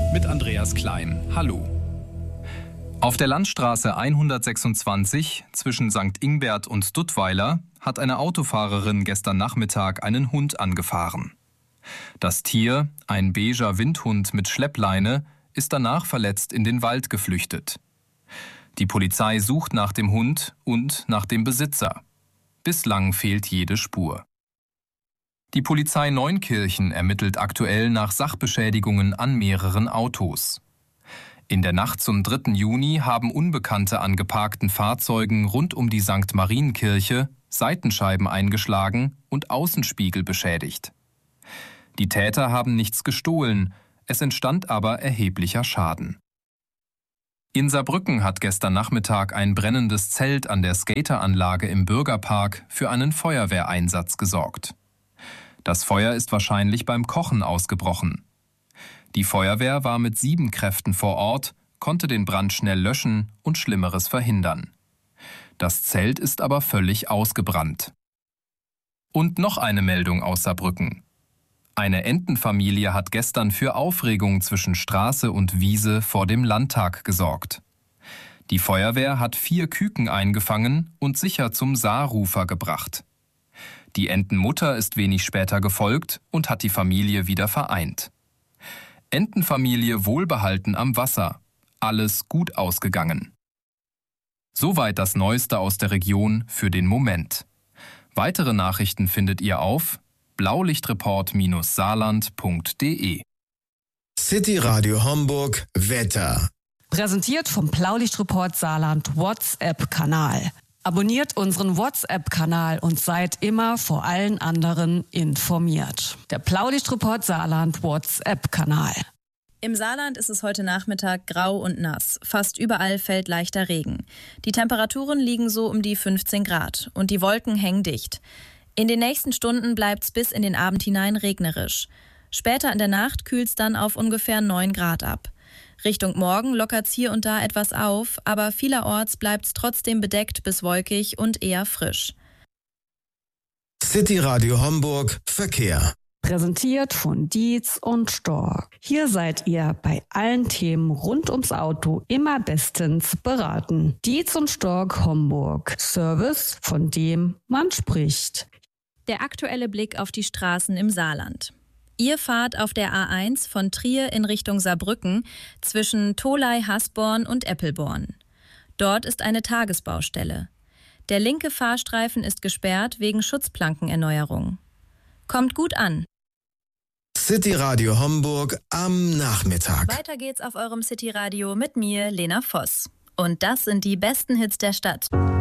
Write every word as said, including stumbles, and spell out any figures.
mit Andreas Klein. Hallo. Auf der Landstraße hundertsechsundzwanzig zwischen Sankt Ingbert und Duttweiler hat eine Autofahrerin gestern Nachmittag einen Hund angefahren. Das Tier, ein beiger Windhund mit Schleppleine, ist danach verletzt in den Wald geflüchtet. Die Polizei sucht nach dem Hund und nach dem Besitzer. Bislang fehlt jede Spur. Die Polizei Neunkirchen ermittelt aktuell nach Sachbeschädigungen an mehreren Autos. In der Nacht zum dritten Juni haben Unbekannte an geparkten Fahrzeugen rund um die Sankt Marienkirche Seitenscheiben eingeschlagen und Außenspiegel beschädigt. Die Täter haben nichts gestohlen, es entstand aber erheblicher Schaden. In Saarbrücken hat gestern Nachmittag ein brennendes Zelt an der Skateranlage im Bürgerpark für einen Feuerwehreinsatz gesorgt. Das Feuer ist wahrscheinlich beim Kochen ausgebrochen. Die Feuerwehr war mit sieben Kräften vor Ort, konnte den Brand schnell löschen und Schlimmeres verhindern. Das Zelt ist aber völlig ausgebrannt. Und noch eine Meldung aus Saarbrücken. Eine Entenfamilie hat gestern für Aufregung zwischen Straße und Wiese vor dem Landtag gesorgt. Die Feuerwehr hat vier Küken eingefangen und sicher zum Saarrufer gebracht. Die Entenmutter ist wenig später gefolgt und hat die Familie wieder vereint. Entenfamilie wohlbehalten am Wasser. Alles gut ausgegangen. Soweit das Neueste aus der Region für den Moment. Weitere Nachrichten findet ihr auf blaulichtreport Saarland punkt de. City Radio Homburg Wetter. Präsentiert vom Blaulichtreport Saarland WhatsApp-Kanal. Abonniert unseren WhatsApp-Kanal und seid immer vor allen anderen informiert. Der Blaulichtreport Saarland WhatsApp-Kanal. Im Saarland ist es heute Nachmittag grau und nass. Fast überall fällt leichter Regen. Die Temperaturen liegen so um die fünfzehn Grad und die Wolken hängen dicht. In den nächsten Stunden bleibt es bis in den Abend hinein regnerisch. Später in der Nacht kühlt es dann auf ungefähr neun Grad ab. Richtung Morgen lockert es hier und da etwas auf, aber vielerorts bleibt es trotzdem bedeckt bis wolkig und eher frisch. City Radio Homburg Verkehr. Präsentiert von Dietz und Stork. Hier seid ihr bei allen Themen rund ums Auto immer bestens beraten. Dietz und Stork Homburg. Service, von dem man spricht. Der aktuelle Blick auf die Straßen im Saarland. Ihr fahrt auf der A eins von Trier in Richtung Saarbrücken zwischen Tholey-Hasborn und Eppelborn. Dort ist eine Tagesbaustelle. Der linke Fahrstreifen ist gesperrt wegen Schutzplankenerneuerung. Kommt gut an. City Radio Homburg am Nachmittag. Weiter geht's auf eurem City Radio mit mir, Lena Voss. Und das sind die besten Hits der Stadt.